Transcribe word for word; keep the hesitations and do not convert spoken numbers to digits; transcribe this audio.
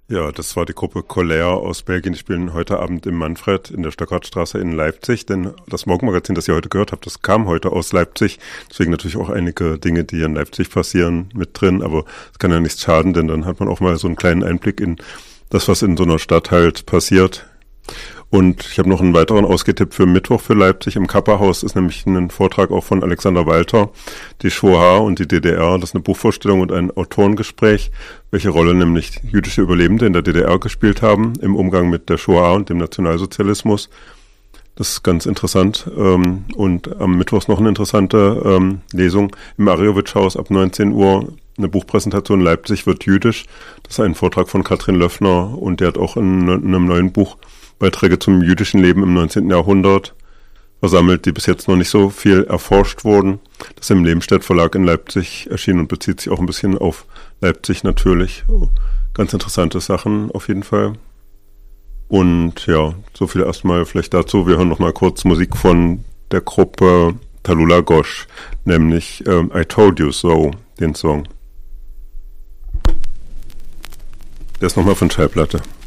Ja, das war die Gruppe Colère aus Belgien. Die spielen heute Abend im Manfred in der Stöckertstraße in Leipzig, denn das Morgenmagazin, das ihr heute gehört habt, das kam heute aus Leipzig. Deswegen natürlich auch einige Dinge, die in Leipzig passieren, mit drin. Aber es kann ja nichts schaden, denn dann hat man auch mal so einen kleinen Einblick in das, was in so einer Stadt halt passiert. Und ich habe noch einen weiteren Ausgehtipp für Mittwoch für Leipzig. Im Kappa-Haus ist nämlich ein Vortrag auch von Alexander Walter, die Shoah und die D D R. Das ist eine Buchvorstellung und ein Autorengespräch, welche Rolle nämlich jüdische Überlebende in der D D R gespielt haben im Umgang mit der Shoah und dem Nationalsozialismus. Das ist ganz interessant. Und am Mittwoch ist noch eine interessante Lesung im Arjowitsch-Haus ab neunzehn Uhr. Eine Buchpräsentation Leipzig wird jüdisch. Das ist ein Vortrag von Katrin Löffner und der hat auch in einem neuen Buch Beiträge zum jüdischen Leben im neunzehnten Jahrhundert versammelt, die bis jetzt noch nicht so viel erforscht wurden. Das ist im Lebenstedt Verlag in Leipzig erschienen und bezieht sich auch ein bisschen auf Leipzig natürlich. Ganz interessante Sachen auf jeden Fall. Und ja, so viel erstmal vielleicht dazu. Wir hören noch mal kurz Musik von der Gruppe Talula Gosh, nämlich ähm, I Told You So, den Song. Der ist nochmal von Schallplatte.